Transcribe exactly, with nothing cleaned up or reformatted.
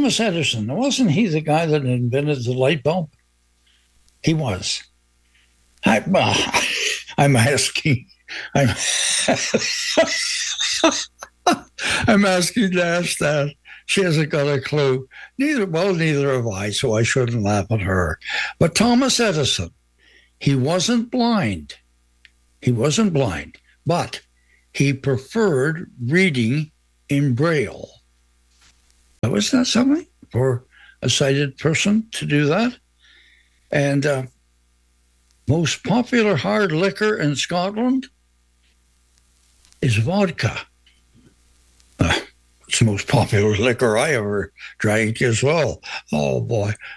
Thomas Edison, wasn't he the guy that invented the light bulb? He was. I, well, I'm asking. I'm, I'm asking to ask that. She hasn't got a clue. Neither, well, neither have I, so I shouldn't laugh at her. But Thomas Edison, he wasn't blind. He wasn't blind, but he preferred reading in Braille. Was that something for a sighted person to do that? And uh, most popular hard liquor in Scotland is vodka. Uh, it's the most popular liquor I ever drank as well. Oh boy,